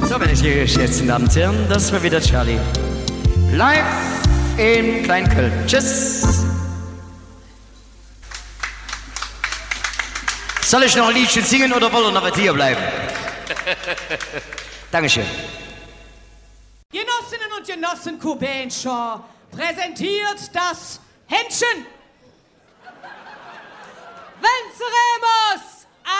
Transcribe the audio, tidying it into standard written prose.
So, meine sehr geschätzten Damen und Herren, das war wieder Charlie. Live in Kleinköln. Tschüss. Soll ich noch ein Liedchen singen oder wollen wir noch hier bleiben? Dankeschön. Genossinnen und Genossen Kubenscher präsentiert das Händchen. Venceremos!